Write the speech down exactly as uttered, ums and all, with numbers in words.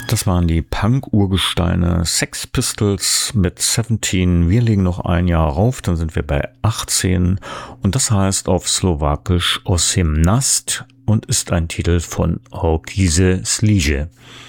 Das waren die Punk-Urgesteine Sex Pistols mit siebzehn. Wir legen noch ein Jahr rauf, dann sind wir bei achtzehn. Und das heißt auf Slowakisch Osemnast und ist ein Titel von Hawkise Slije.